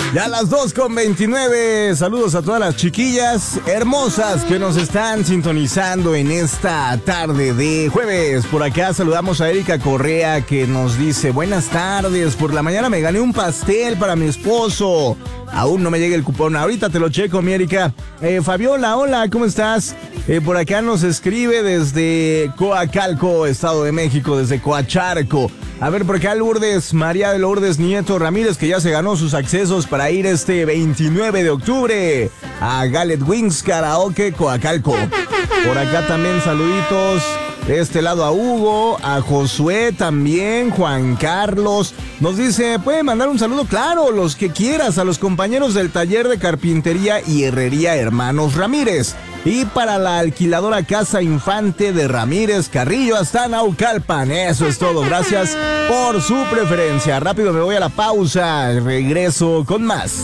Ya a las 2:29. Saludos a todas las chiquillas hermosas que nos están sintonizando en esta tarde de jueves. Por acá saludamos a Erika Correa, que nos dice: buenas tardes, por la mañana me gané un pastel para mi esposo. Aún no me llega el cupón, ahorita te lo checo, mi Erika. Fabiola, hola, ¿cómo estás? Por acá nos escribe desde Coacalco, Estado de México, desde Coacharco. A ver, por acá Lourdes, María de Lourdes Nieto Ramírez, que ya se ganó sus accesos para ir este 29 de octubre a Gallet Wings Karaoke Coacalco. Por acá también saluditos de este lado a Hugo, a Josué también, Juan Carlos. Nos dice, puede mandar un saludo, claro, los que quieras, a los compañeros del taller de carpintería y herrería Hermanos Ramírez. Y para la alquiladora Casa Infante de Ramírez Carrillo hasta Naucalpan. Eso es todo, gracias por su preferencia. Rápido me voy a la pausa, regreso con más.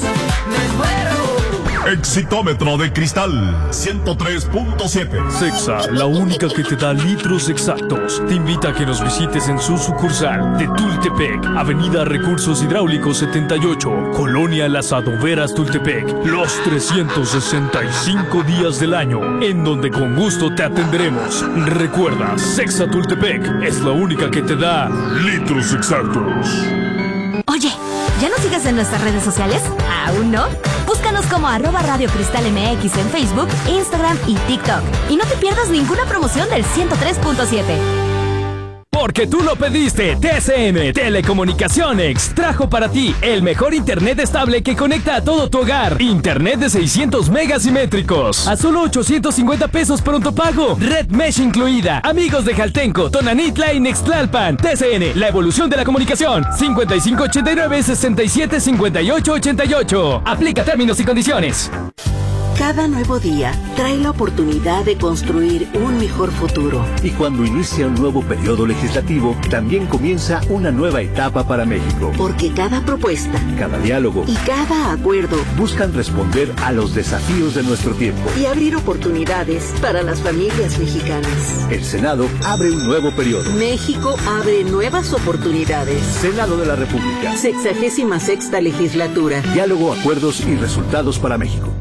Exitómetro de cristal 103.7. Sexa, la única que te da litros exactos, te invita a que nos visites en su sucursal de Tultepec, Avenida Recursos Hidráulicos 78, Colonia Las Adoberas, Tultepec, los 365 días del año, en donde con gusto te atenderemos. Recuerda, Sexa Tultepec es la única que te da litros exactos. Oye, ¿ya nos sigues en nuestras redes sociales? ¿Aún no? Búscanos como @Radio Cristal MX en Facebook, Instagram y TikTok. Y no te pierdas ninguna promoción del 103.7. Porque tú lo pediste, TCM Telecomunicaciones trajo para ti el mejor internet estable que conecta a todo tu hogar. Internet de 600 megas simétricos a solo 850 pesos pronto pago. Red Mesh incluida. Amigos de Jaltenco, Tonanitla y Nextlalpan. TCN, la evolución de la comunicación. 5589-675888. Aplica términos y condiciones. Cada nuevo día trae la oportunidad de construir un mejor futuro. Y cuando inicia un nuevo periodo legislativo, también comienza una nueva etapa para México. Porque cada propuesta, cada diálogo y cada acuerdo buscan responder a los desafíos de nuestro tiempo y abrir oportunidades para las familias mexicanas. El Senado abre un nuevo periodo. México abre nuevas oportunidades. Senado de la República. 66ª legislatura. Diálogo, acuerdos y resultados para México.